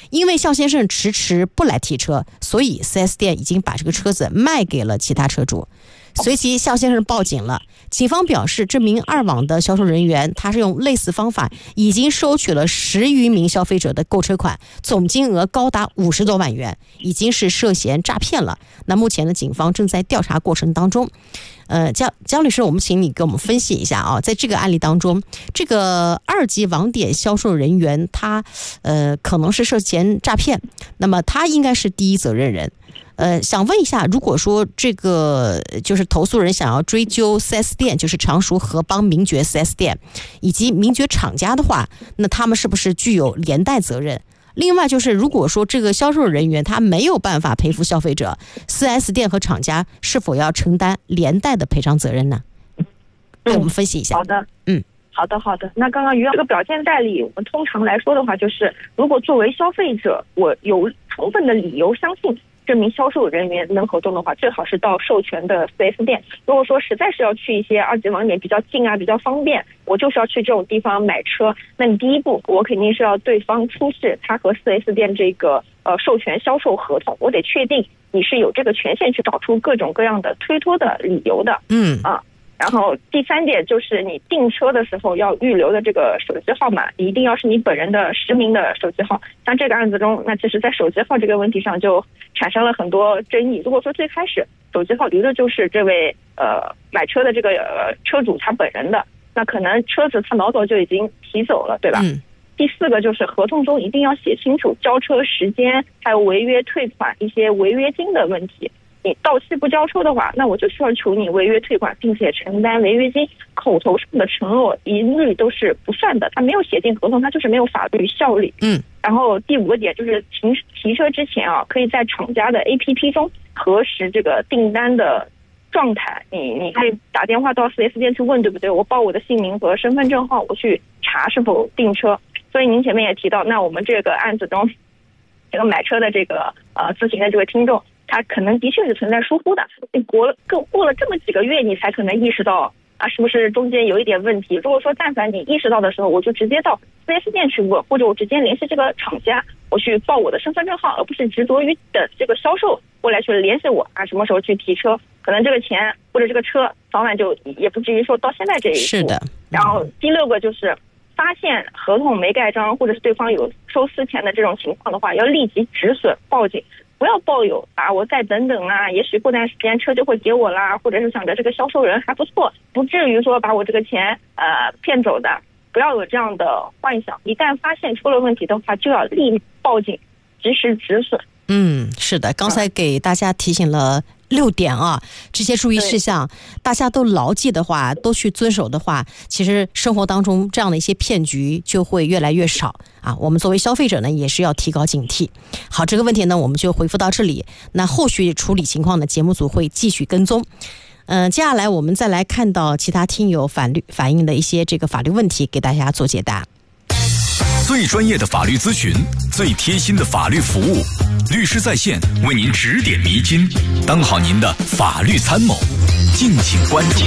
因为肖先生迟迟不来提车，所以 4S 店已经把这个车子卖给了其他车主。随即肖先生报警了，警方表示这名2网的销售人员他是用类似方法已经收取了10余名消费者的购车款，总金额高达50多万元，已经是涉嫌诈骗了。那目前呢，警方正在调查过程当中。江律师，我们请你给我们分析一下啊，在这个案例当中，这个2级网点销售人员他可能是涉嫌诈骗，那么他应该是第一责任人。想问一下，如果说这个就是投诉人想要追究 4S 店，就是常熟合邦名爵 4S 店以及名爵厂家的话，那他们是不是具有连带责任？另外就是，如果说这个销售人员他没有办法赔付消费者，4S 店和厂家是否要承担连带的赔偿责任呢？给我们分析一下。 好的，好的。那刚刚于这个表见代理，我们通常来说的话，就是如果作为消费者，我有充分的理由相信这名销售人员能合作的话，最好是到授权的 4S 店。如果说实在是要去一些2级网点比较近啊，比较方便，我就是要去这种地方买车，那你第一步我肯定是要对方出示他和 4S 店这个授权销售合同，我得确定你是有这个权限去找出各种各样的推脱的理由的。然后第3点就是你订车的时候要预留的这个手机号码，一定要是你本人的实名的手机号。像这个案子中，那其实在手机号这个问题上就产生了很多争议。如果说最开始手机号留的就是这位买车的这个车主他本人的，那可能车子他老早就已经提走了，对吧？第4个就是合同中一定要写清楚交车时间，还有违约退款一些违约金的问题。你到期不交车的话，那我就需要求你违约退款，并且承担违约金。口头上的承诺一律都是不算的，他没有写进合同，他就是没有法律效力。然后第5个点就是提车之前啊，可以在厂家的 APP 中核实这个订单的状态。你可以打电话到 4S 店去问，对不对？我报我的姓名和身份证号，我去查是否订车。所以您前面也提到，那我们这个案子中，这个买车的这个咨询的这位听众，他可能的确是存在疏忽的。你过了这么几个月，你才可能意识到是不是中间有一点问题。如果说但凡你意识到的时候，我就直接到 4S 店去问，或者我直接联系这个厂家，我去报我的身份证号，而不是执着于等这个销售过来去联系我什么时候去提车，可能这个钱或者这个车早晚就也不至于说到现在这一步。 是的。 然后第6个就是发现合同没盖章，或者是对方有收私钱的这种情况的话，要立即止损报警，不要抱有我再等等也许过段时间车就会给我啦，或者是想着这个销售人还不错，不至于说把我这个钱骗走的，不要有这样的幻想。一旦发现出了问题的话，就要立即报警，及时止损。 是的，刚才给大家提醒了6点啊，这些注意事项大家都牢记的话，都去遵守的话，其实生活当中这样的一些骗局就会越来越少啊。我们作为消费者呢，也是要提高警惕。好，这个问题呢，我们就回复到这里。那后续处理情况呢，节目组会继续跟踪。接下来我们再来看到其他听友反映的一些这个法律问题，给大家做解答。 最专业的法律咨询，最贴心的法律服务，律师在线为您指点迷津，当好您的法律参谋。敬请关注。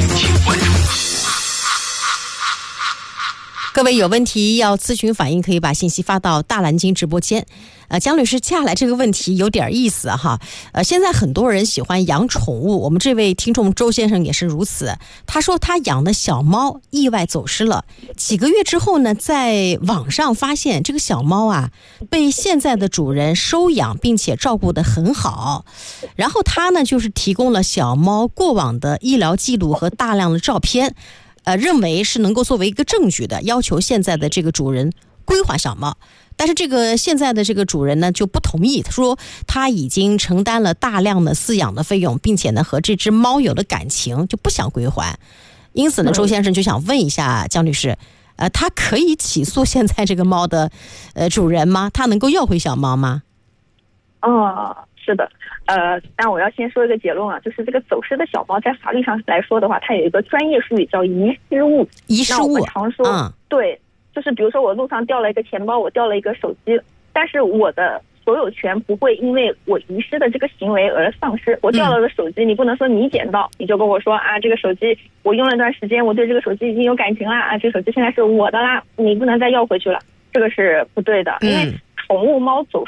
各位有问题要咨询反映，可以把信息发到大蓝鲸直播间。江律师，接下来这个问题有点意思哈。现在很多人喜欢养宠物，我们这位听众周先生也是如此。他说他养的小猫意外走失了，几个月之后呢，在网上发现这个小猫被现在的主人收养，并且照顾得很好。然后他呢，就是提供了小猫过往的医疗记录和大量的照片。认为是能够作为一个证据的，要求现在的这个主人归还小猫。但是这个现在的这个主人呢就不同意，他说他已经承担了大量的饲养的费用，并且呢和这只猫有了感情，就不想归还。因此呢，周先生就想问一下江律师，他可以起诉现在这个猫的主人吗？他能够要回小猫吗？ 是的。但我要先说一个结论就是这个走失的小猫在法律上来说的话，它有一个专业术语叫遗失物。 遗失物， 那我们常说，对，就是比如说我路上掉了一个钱包，我掉了一个手机，但是我的所有权不会因为我遗失的这个行为而丧失。我掉了个手机，你不能说你捡到你就跟我说这个手机我用了段时间，我对这个手机已经有感情啦，这个手机现在是我的啦，你不能再要回去了，这个是不对的。因为宠物猫走